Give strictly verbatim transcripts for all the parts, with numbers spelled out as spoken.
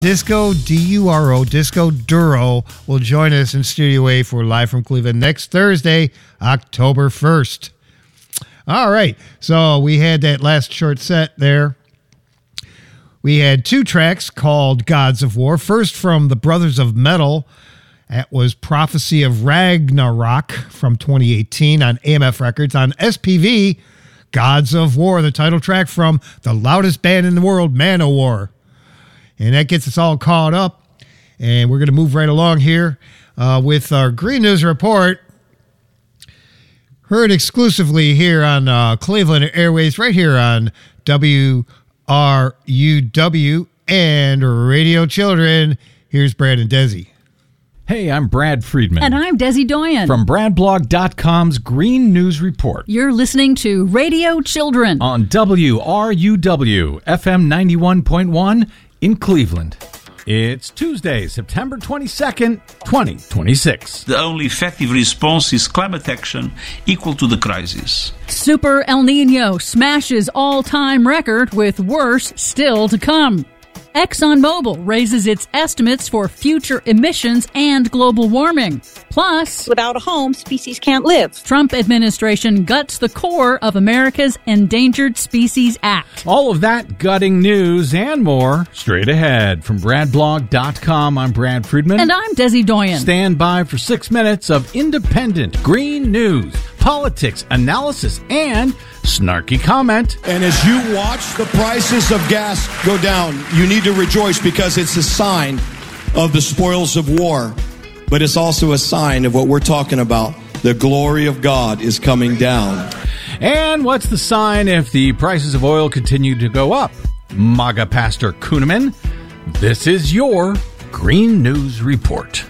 Disco D U R O, Disco Duro, will join us in Studio A for Live from Cleveland next Thursday, October first. All right, so we had that last short set there. We had two tracks called Gods of War. First from the Brothers of Metal. That was Prophecy of Ragnarok from twenty eighteen on A M F Records. On S P V, Gods of War, the title track from the loudest band in the world, Manowar. And that gets us all caught up. And we're going to move right along here uh, with our Green News Report. Heard exclusively here on uh, Cleveland Airways, right here on W R U W and Radio Children. Here's Brad and Desi. Hey, I'm Brad Friedman. And I'm Desi Doyen. From Brad Blog dot com's Green News Report. You're listening to Radio Children on W R U W, F M ninety-one point one in Cleveland. It's Tuesday, September twenty-second, twenty twenty-six. The only effective response is climate action equal to the crisis. Super El Nino smashes all-time record with worse still to come. ExxonMobil raises its estimates for future emissions and global warming. Plus, without a home, species can't live. Trump administration guts the core of America's Endangered Species Act. All of that gutting news and more straight ahead. From Brad Blog dot com, I'm Brad Friedman. And I'm Desi Doyen. Stand by for six minutes of independent green news, politics, analysis, and snarky comment. And as you watch the prices of gas go down, you need to rejoice because it's a sign of the spoils of war. But it's also a sign of what we're talking about. The glory of God is coming down. And what's the sign if the prices of oil continue to go up? MAGA Pastor Kuhneman, this is your Green News Report.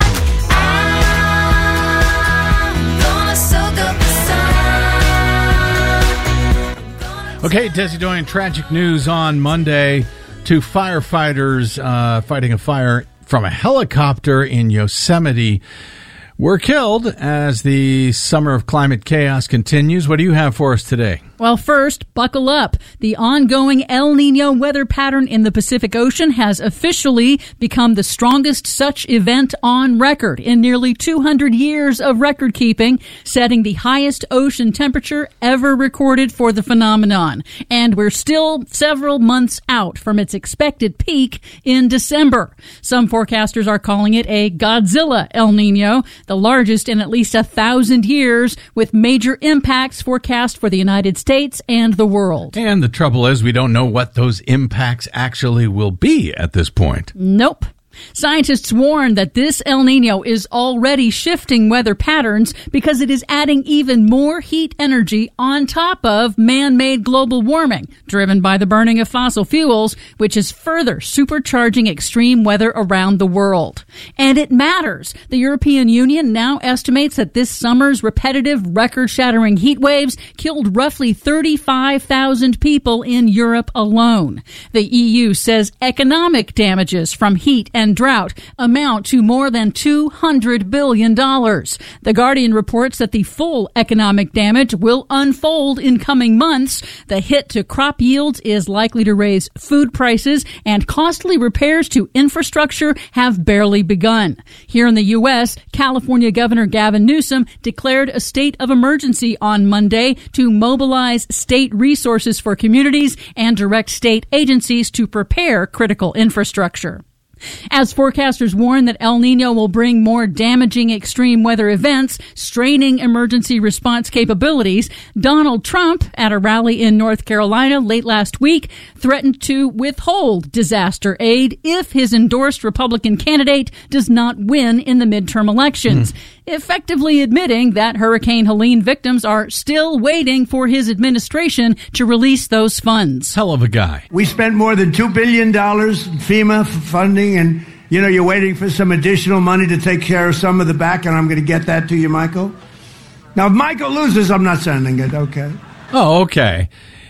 Okay, Desi Doyen, tragic news on Monday. Two firefighters uh, fighting a fire from a helicopter in Yosemite were killed as the summer of climate chaos continues. What do you have for us today? Well, first, buckle up. The ongoing El Nino weather pattern in the Pacific Ocean has officially become the strongest such event on record in nearly two hundred years of record keeping, setting the highest ocean temperature ever recorded for the phenomenon. And we're still several months out from its expected peak in December. Some forecasters are calling it a Godzilla El Nino, the largest in at least a thousand years, with major impacts forecast for the United States and the world. And the trouble is, we don't know what those impacts actually will be at this point. Nope. Scientists warn that this El Nino is already shifting weather patterns because it is adding even more heat energy on top of man-made global warming, driven by the burning of fossil fuels, which is further supercharging extreme weather around the world. And it matters. The European Union now estimates that this summer's repetitive, record-shattering heat waves killed roughly thirty-five thousand people in Europe alone. The E U says economic damages from heat and and drought amount to more than two hundred billion dollars. The Guardian reports that the full economic damage will unfold in coming months. The hit to crop yields is likely to raise food prices, and costly repairs to infrastructure have barely begun. Here in the U S, California Governor Gavin Newsom declared a state of emergency on Monday to mobilize state resources for communities and direct state agencies to prepare critical infrastructure. As forecasters warn that El Nino will bring more damaging extreme weather events, straining emergency response capabilities, Donald Trump, at a rally in North Carolina late last week, threatened to withhold disaster aid if his endorsed Republican candidate does not win in the midterm elections, mm. effectively admitting that Hurricane Helene victims are still waiting for his administration to release those funds. Hell of a guy. We spent more than two billion dollars in FEMA funding, and, you know, you're waiting for some additional money to take care of some of the back, and I'm going to get that to you, Michael. Now, if Michael loses, I'm not sending it, okay? Oh, okay.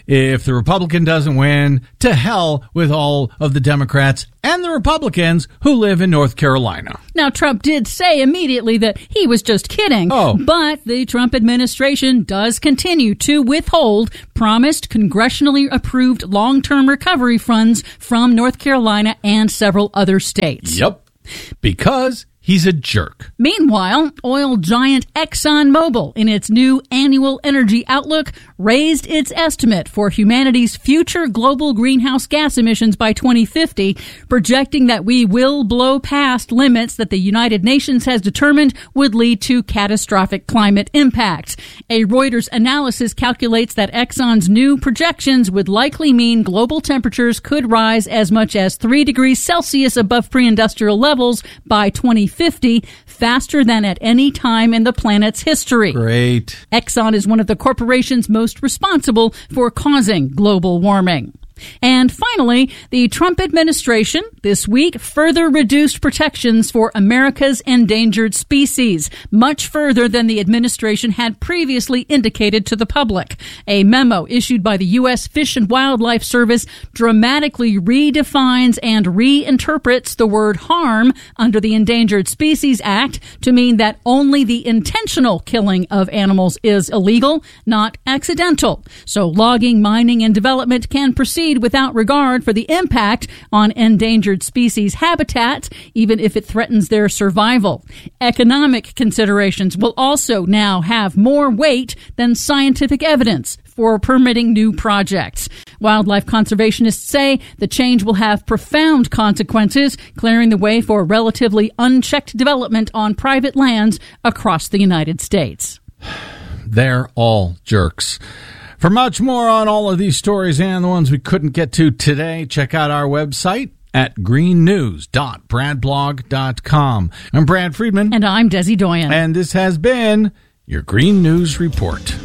if the Republican doesn't win, to hell with all of the Democrats and the Republicans who live in North Carolina. Now, Trump did say immediately that he was just kidding, oh. but the Trump administration does continue to withhold promised congressionally approved long-term recovery funds from North Carolina and several other states. Yep, because he's a jerk. Meanwhile, oil giant ExxonMobil, in its new annual energy outlook, raised its estimate for humanity's future global greenhouse gas emissions by twenty fifty, projecting that we will blow past limits that the United Nations has determined would lead to catastrophic climate impacts. A Reuters analysis calculates that Exxon's new projections would likely mean global temperatures could rise as much as three degrees Celsius above pre-industrial levels by twenty fifty, faster than at any time in the planet's history. Great. Exxon is one of the corporations most responsible for causing global warming. And finally, the Trump administration this week further reduced protections for America's endangered species, much further than the administration had previously indicated to the public. A memo issued by the U S Fish and Wildlife Service dramatically redefines and reinterprets the word harm under the Endangered Species Act to mean that only the intentional killing of animals is illegal, not accidental. So logging, mining, and development can proceed without regard for the impact on endangered species habitats, even if it threatens their survival. Economic considerations will also now have more weight than scientific evidence for permitting new projects. Wildlife conservationists say the change will have profound consequences, clearing the way for relatively unchecked development on private lands across the United States. They're all jerks. For much more on all of these stories and the ones we couldn't get to today, check out our website at green news dot brad blog dot com. I'm Brad Friedman. And I'm Desi Doyen. And this has been your Green News Report.